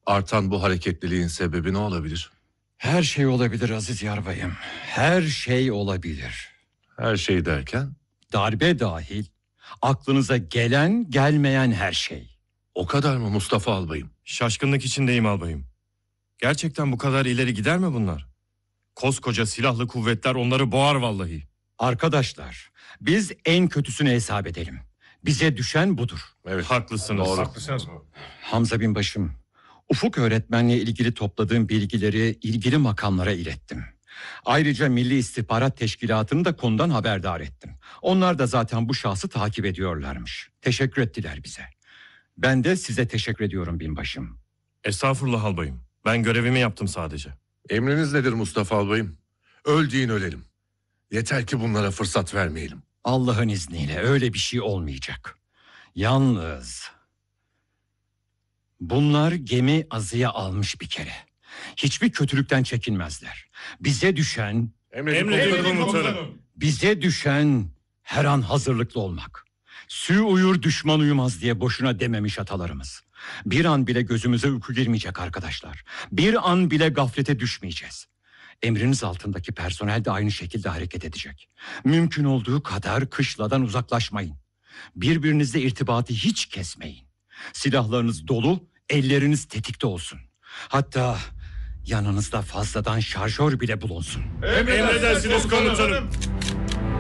Artan bu hareketliliğin sebebi ne olabilir? Her şey olabilir Aziz Yarbayım. Her şey olabilir. Her şey derken? Darbe dahil aklınıza gelen gelmeyen her şey. O kadar mı Mustafa albayım? Şaşkınlık içindeyim albayım. Gerçekten bu kadar ileri gider mi bunlar? Koskoca silahlı kuvvetler onları boğar vallahi. Arkadaşlar, biz en kötüsünü hesap edelim. Bize düşen budur. Evet. Haklısınız. Doğru. Haklısınız. Hamza binbaşım, Ufuk öğretmenle ilgili topladığım bilgileri ilgili makamlara ilettim. Ayrıca Milli İstihbarat Teşkilatı'nı da konudan haberdar ettim. Onlar da zaten bu şahsı takip ediyorlarmış. Teşekkür ettiler bize. Ben de size teşekkür ediyorum binbaşım. Estağfurullah albayım. Ben görevimi yaptım sadece. Emriniz nedir Mustafa albayım? Öl deyin ölelim. Yeter ki bunlara fırsat vermeyelim. Allah'ın izniyle öyle bir şey olmayacak. Yalnız bunlar gemi azıya almış bir kere. Hiçbir kötülükten çekinmezler. Emredin komutanım. Bize düşen her an hazırlıklı olmak. Sü uyur düşman uyumaz diye boşuna dememiş atalarımız. Bir an bile gözümüze uyku girmeyecek arkadaşlar. Bir an bile gaflete düşmeyeceğiz. Emriniz altındaki personel de aynı şekilde hareket edecek. Mümkün olduğu kadar kışladan uzaklaşmayın. Birbirinizle irtibatı hiç kesmeyin. Silahlarınız dolu, elleriniz tetikte olsun. Hatta yanınızda fazladan şarjör bile bulunsun. Emredersiniz komutanım.